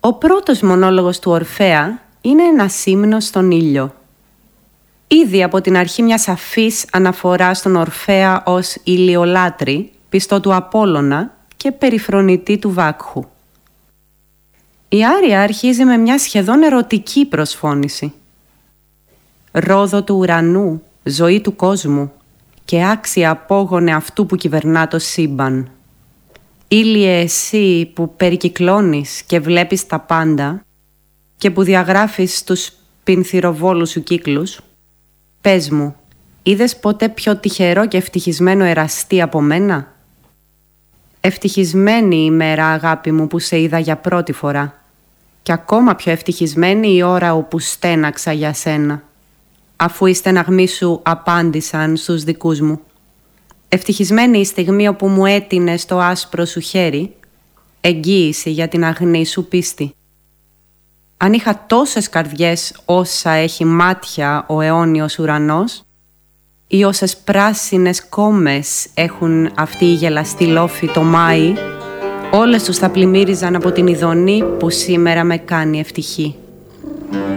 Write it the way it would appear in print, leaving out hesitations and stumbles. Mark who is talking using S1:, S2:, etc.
S1: Ο πρώτος μονόλογος του Ορφέα είναι ένας ύμνος στον ήλιο. Ήδη από την αρχή μια σαφής αναφορά στον Ορφέα ως ηλιολάτρη, πιστό του Απόλλωνα και περιφρονητή του Βάκχου. Η άρια αρχίζει με μια σχεδόν ερωτική προσφώνηση. Ρόδο του ουρανού, ζωή του κόσμου και άξια απόγονε αυτού που κυβερνά το σύμπαν. Ήλιε εσύ που περικυκλώνεις και βλέπεις τα πάντα και που διαγράφεις τους πινθυροβόλους σου κύκλους, πες μου, είδες ποτέ πιο τυχερό και ευτυχισμένο εραστή από μένα? Ευτυχισμένη η μέρα, αγάπη μου, που σε είδα για πρώτη φορά και ακόμα πιο ευτυχισμένη η ώρα όπου στέναξα για σένα, αφού οι στεναγμοί σου απάντησαν στους δικούς μου. Ευτυχισμένη η στιγμή όπου μου έτεινες το άσπρο σου χέρι, εγγύηση για την αγνή σου πίστη. Αν είχα τόσες καρδιές όσα έχει μάτια ο αιώνιος ουρανός, ή όσες πράσινες κόμμες έχουν αυτοί οι γελαστοί λόφοι το Μάη, όλες τους θα πλημμύριζαν από την ειδονή που σήμερα με κάνει ευτυχή.